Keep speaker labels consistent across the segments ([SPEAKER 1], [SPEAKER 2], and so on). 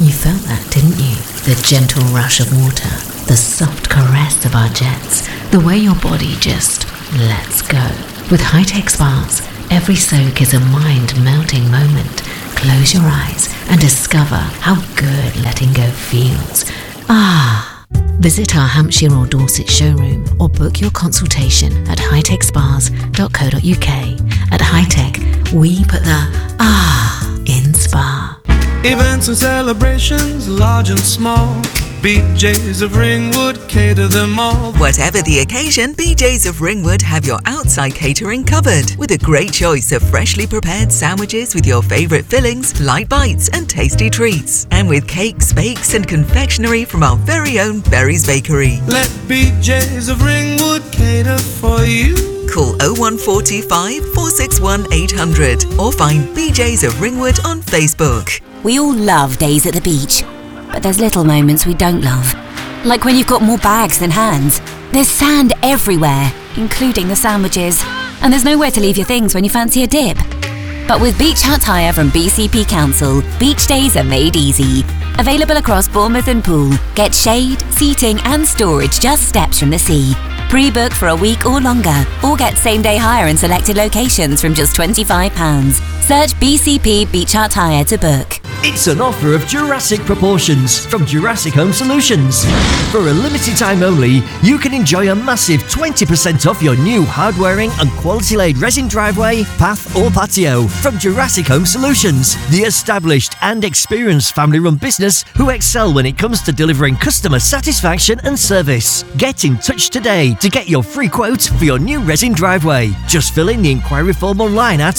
[SPEAKER 1] You felt that, didn't you? The gentle rush of water, the soft caress of our jets, the way your body just lets go. With high-tech spas, every soak is a mind-melting moment. Close your eyes and discover how good letting go feels. Visit our Hampshire or Dorset showroom or book your consultation at hightechspas.co.uk. At Hightech, we put the in spa.
[SPEAKER 2] Events and celebrations, large and small. BJ's of Ringwood cater them all.
[SPEAKER 3] Whatever the occasion, BJ's of Ringwood have your outside catering covered with a great choice of freshly prepared sandwiches with your favourite fillings, light bites and tasty treats. And with cakes, bakes and confectionery from our very own Berry's Bakery.
[SPEAKER 2] Let BJ's of Ringwood cater for you.
[SPEAKER 3] Call 01425 461 800 or find BJ's of Ringwood on Facebook.
[SPEAKER 4] We all love days at the beach, but there's little moments we don't love. Like when you've got more bags than hands. There's sand everywhere, including the sandwiches. And there's nowhere to leave your things when you fancy a dip. But with Beach Hut Hire from BCP Council, beach days are made easy. Available across Bournemouth and Poole. Get shade, seating and storage just steps from the sea. Pre-book for a week or longer, or get same-day hire in selected locations from just £25. Search BCP Beach Hut Hire to book.
[SPEAKER 5] It's an offer of Jurassic proportions from Jurassic Home Solutions. For a limited time only, you can enjoy a massive 20% off your new hard-wearing and quality-laid resin driveway, path or patio from Jurassic Home Solutions, the established and experienced family-run business who excel when it comes to delivering customer satisfaction and service. Get in touch today to get your free quote for your new resin driveway. Just fill in the inquiry form online at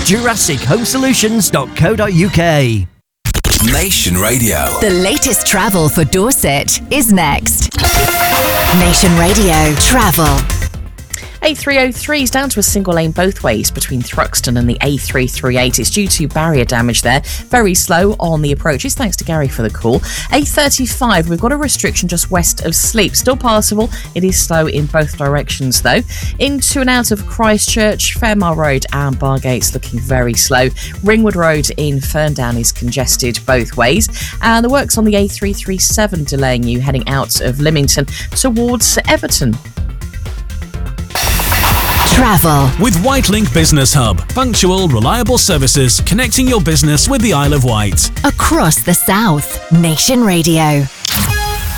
[SPEAKER 5] jurassichomesolutions.co.uk.
[SPEAKER 6] Nation Radio.
[SPEAKER 7] The latest travel for Dorset is next. Nation Radio Travel.
[SPEAKER 8] A303 is down to a single lane both ways between Thruxton and the A338. It's due to barrier damage there. Very slow on the approaches. Thanks to Gary for the call. A35, we've got a restriction just west of Sleep. Still passable. It is slow in both directions though. Into and out of Christchurch, Fairmile Road and Bargate's looking very slow. Ringwood Road in Ferndown is congested both ways. And the works on the A337 delaying you heading out of Lymington towards Everton.
[SPEAKER 7] Travel
[SPEAKER 9] with Whitelink Business Hub. Punctual, reliable services connecting your business with the Isle of Wight.
[SPEAKER 7] Across the South. Nation Radio.